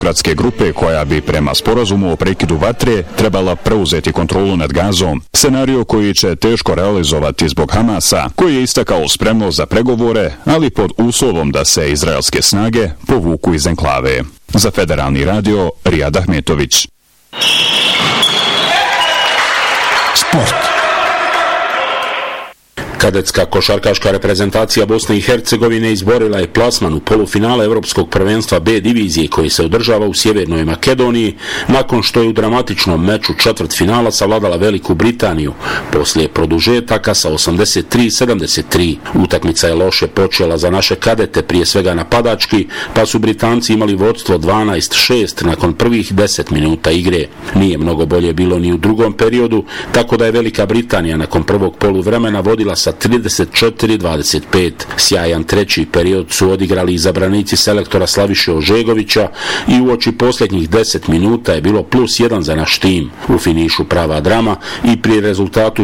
demokratske grupe koja bi prema sporazumu o prekidu vatre trebala preuzeti kontrolu nad Gazom. Scenario koji će teško realizovati zbog Hamasa, koji je istakao spremnost za pregovore, ali pod uslovom da se izraelske snage povuku iz enklave. Za Federalni radio, Rijad Ahmetović. Sport. Kadetska košarkaška reprezentacija Bosne i Hercegovine izborila je plasman u polufinale Evropskog prvenstva B divizije koji se održava u Sjevernoj Makedoniji nakon što je u dramatičnom meču četvrtfinala savladala Veliku Britaniju poslije produžetaka sa 83-73. Utakmica je loše počela za naše kadete, prije svega napadački, pa su Britanci imali vodstvo 12-6 nakon prvih 10 minuta igre. Nije mnogo bolje bilo ni u drugom periodu, tako da je Velika Britanija nakon prvog poluvremena vodila sa 34-25. Sjajan treći period su odigrali izabranici selektora Slaviše Ožegovića i uoči posljednjih 10 minuta je bilo +1 za naš tim. U finišu prava drama i pri rezultatu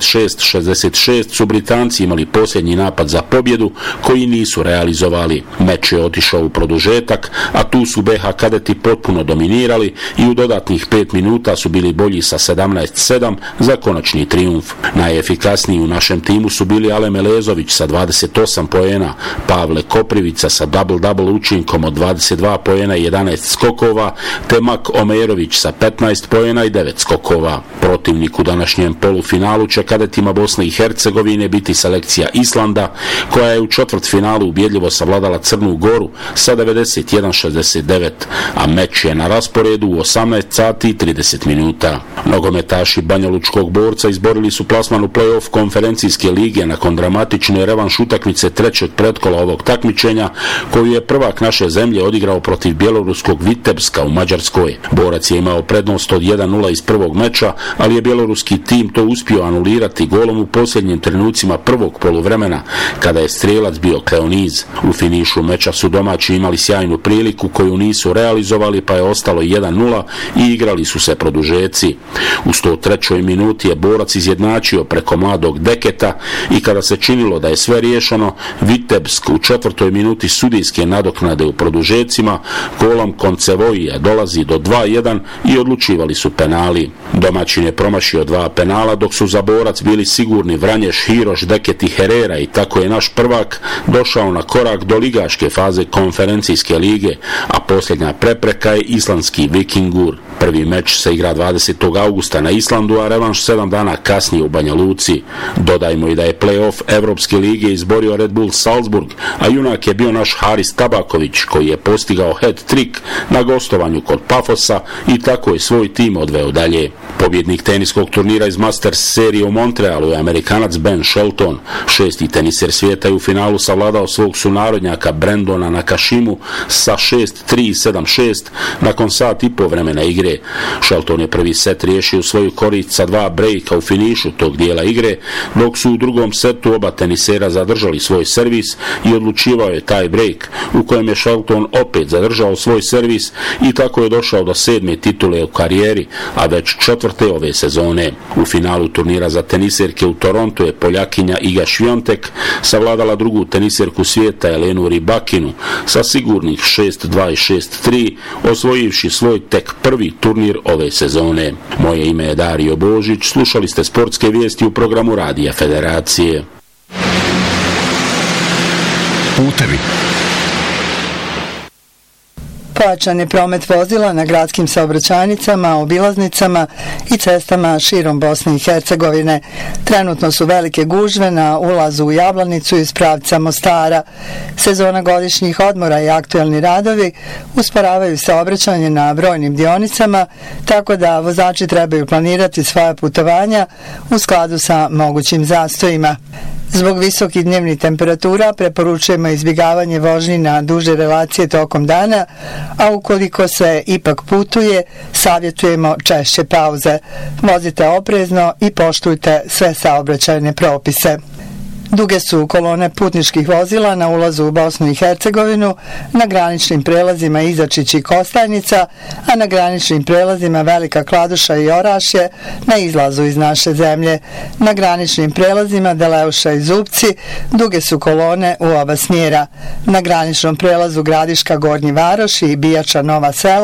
66-66 su Britanci imali posljednji napad za pobjedu koji nisu realizovali. Meč je otišao u produžetak, a tu su BH kadeti potpuno dominirali i u dodatnih 5 minuta su bili bolji sa 17-7 za konačni trijumf. Najefikasniji u našem timu su bili Ale Melezović sa 28 poena, Pavle Koprivica sa double-double učinkom od 22 poena i 11 skokova, te Mak Omerović sa 15 poena i 9 skokova. Protivnik u današnjem polufinalu će kadetima Bosne i Hercegovine biti selekcija Islanda, koja je u četvrtfinalu ubjedljivo savladala Crnu Goru sa 91-69, a meč je na rasporedu u 18:30 minuta. Nogometaši banjalučkog Borca izborili su plasman u play-off konferencijske lige nakon dramatične revanš utakmice trećeg pretkola ovog takmičenja koju je prvak naše zemlje odigrao protiv bjeloruskog Vitebska u Mađarskoj. Borac je imao prednost od 1:0 iz prvog meča, ali je bjeloruski tim to uspio anulirati golom u posljednjim trenucima prvog poluvremena kada je strelac bio Kleoniz. U finišu meča su domaći imali sjajnu priliku koju nisu realizovali, pa je ostalo 1:0 i igrali su se produžeci. U 103. minuti je Borac izjednačio preko mladog Deketa i kada se činilo da je sve riješeno, Vitebsk u 4. minuti sudijske nadoknade u produžecima golom Koncevojija dolazi do 2:1 i odlučivali su penali. Domaćin je promašio 2 penala, dok su za Borac bili sigurni Vranješ, Hiroš, Deket i Herrera, i tako je naš prvak došao na korak do ligaške faze konferencijske lige, a posljednja prepreka je islandski Vikingur. Prvi meč se igra 20. augusta na Islandu, a revanš 7 dana kasnije u Banja Luci. Dodajmo i da je play-off Evropske lige izborio Red Bull Salzburg, a junak je bio naš Haris Tabaković koji je postigao hat-trick na gostovanju kod Pafosa i tako je svoj tim odveo dalje. Pobjednik teniskog turnira iz Masters serije u Montrealu je Amerikanac Ben Shelton. 6. teniser svijeta je u finalu savladao svog sunarodnjaka Brendona Nakashimu sa 6-3 i 7-6 nakon sat i po vremena igre. Shelton je prvi set riješio u svoju korist sa 2 brejka u finišu tog dijela igre, dok su u drugom setu oba tenisera zadržali svoj servis i odlučivao je taj brejk u kojem je Shelton opet zadržao svoj servis i tako je došao do 7. titule u karijeri, a već 4. ove sezone. U finalu turnira za teniserke u Torontu je Poljakinja Iga Šviontek savladala drugu teniserku svijeta Elenu Rybakinu sa sigurnih 6-2 i 6-3, osvojivši svoj tek prvi turnir ove sezone. Moje ime je Dario Božić, slušali ste sportske vijesti u programu Radija Federacije. Putevi. Pojačan je promet vozila na gradskim saobraćajnicama, obilaznicama i cestama širom Bosne i Hercegovine. Trenutno su velike gužve na ulazu u Jablanicu iz pravca Mostara. Sezona godišnjih odmora i aktuelni radovi usporavaju saobraćanje na brojnim dionicama, tako da vozači trebaju planirati svoja putovanja u skladu sa mogućim zastojima. Zbog visokih dnevnih temperatura preporučujemo izbjegavanje vožnji na duže relacije tokom dana, a ukoliko se ipak putuje, savjetujemo češće pauze. Vozite oprezno i poštujte sve saobraćajne propise. Duge su kolone putničkih vozila na ulazu u Bosnu i Hercegovinu, na graničnim prelazima Izačić i Kostajnica, a na graničnim prelazima Velika Kladuša i Orašje na izlazu iz naše zemlje. Na graničnim prelazima Deleuša i Zupci duge su kolone u oba smjera. Na graničnom prelazu Gradiška Gornji Varoš i Bijača Nova Sela